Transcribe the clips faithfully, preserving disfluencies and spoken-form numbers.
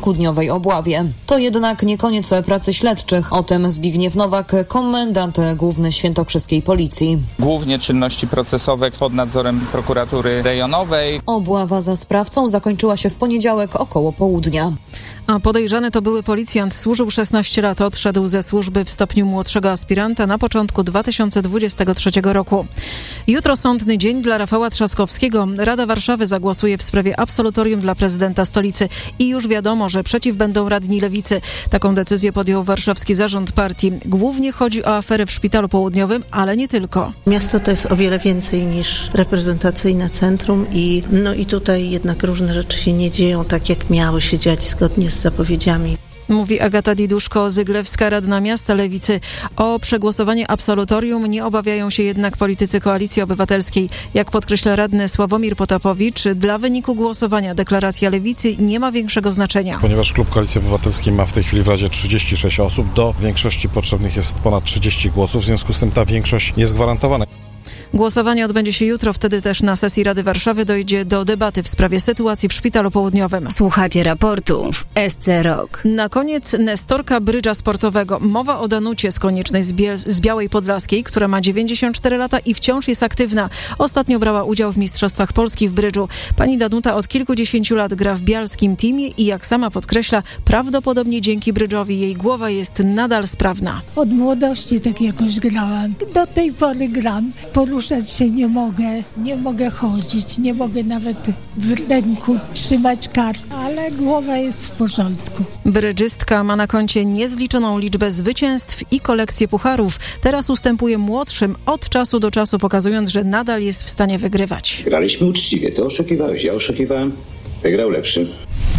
kilkudniowej obławie. To jednak nie koniec pracy śledczych. O tym Zbigniew Nowak, komendant główny świętokrzyskiej policji. Głównie czynności procesowe pod nadzorem prokuratury rejonowej. Obława za sprawcą zakończyła się w poniedziałek około południa. A podejrzany to były policjant, służył szesnaście lat, odszedł ze służby w stopniu młodszego aspiranta na początku dwa tysiące dwudziestego trzeciego roku. Jutro sądny dzień dla Rafała Trzaskowskiego. Rada Warszawy zagłosuje w sprawie absolutorium dla prezydenta stolicy i już wiadomo, że przeciw będą radni Lewicy. Taką decyzję podjął warszawski zarząd partii. Głównie chodzi o aferę w Szpitalu Południowym, ale nie tylko. Miasto to jest o wiele więcej niż reprezentacyjne centrum i no i tutaj jednak różne rzeczy się nie dzieją tak, jak miały się dziać zgodnie z zapowiedziami. Mówi Agata Diduszko-Zyglewska, radna miasta Lewicy. O przegłosowanie absolutorium nie obawiają się jednak politycy Koalicji Obywatelskiej. Jak podkreśla radny Sławomir Potapowicz, dla wyniku głosowania deklaracja Lewicy nie ma większego znaczenia. Ponieważ klub Koalicji Obywatelskiej ma w tej chwili w Radzie trzydzieści sześć osób, do większości potrzebnych jest ponad trzydzieści głosów, w związku z tym ta większość jest gwarantowana. Głosowanie odbędzie się jutro, wtedy też na sesji Rady Warszawy dojdzie do debaty w sprawie sytuacji w Szpitalu Południowym. Słuchacie raportu w S C Rock. Na koniec nestorka brydża sportowego. Mowa o Danucie z Koniecznej z, Biel- z Białej Podlaskiej, która ma dziewięćdziesiąt cztery lata i wciąż jest aktywna. Ostatnio brała udział w Mistrzostwach Polski w brydżu. Pani Danuta od kilkudziesięciu lat gra w bialskim teamie i jak sama podkreśla, prawdopodobnie dzięki brydżowi jej głowa jest nadal sprawna. Od młodości tak jakoś grałam. Do tej pory gram. Poruszać się nie mogę, nie mogę chodzić, nie mogę nawet w ręku trzymać kart, ale głowa jest w porządku. Brydżystka ma na koncie niezliczoną liczbę zwycięstw i kolekcję pucharów. Teraz ustępuje młodszym od czasu do czasu, pokazując, że nadal jest w stanie wygrywać. Graliśmy uczciwie, ty oszukiwałeś, ja oszukiwałem, wygrał lepszy.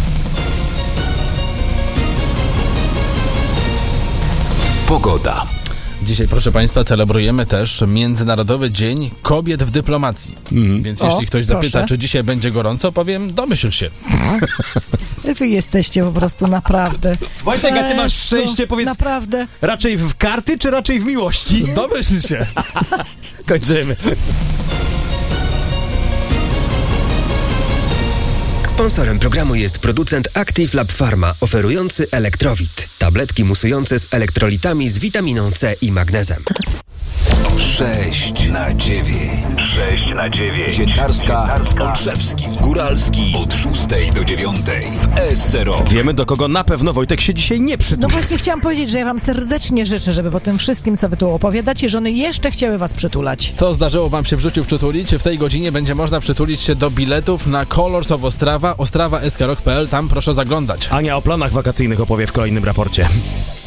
Pogoda. Dzisiaj, proszę Państwa, celebrujemy też Międzynarodowy Dzień Kobiet w Dyplomacji. Mm. Więc jeśli o, ktoś zapyta, proszę. Czy dzisiaj będzie gorąco, powiem, domyśl się. Wy jesteście po prostu naprawdę. Wojtek, a ty masz szczęście, powiedz, naprawdę. Raczej w karty, czy raczej w miłości? Domyśl się. Kończymy. Sponsorem programu jest producent Active Lab Pharma, oferujący Elektrowit. Tabletki musujące z elektrolitami z witaminą C i magnezem. sześć na dziewięć. sześć na dziewięć. Sientarska, Olszewski, Góralski od szóstej do dziewiątej w S C Rock. Wiemy, do kogo na pewno Wojtek się dzisiaj nie przytuli. No właśnie chciałam powiedzieć, że ja wam serdecznie życzę, żeby po tym wszystkim, co wy tu opowiadacie, żony jeszcze chciały was przytulać. Co zdarzyło wam się w życiu przytulić? W tej godzinie będzie można przytulić się do biletów na Colors of Ostrawa, ostrawa s k rock kropka p l. Tam proszę zaglądać. Ania o planach wakacyjnych opowie w kolejnym raporcie.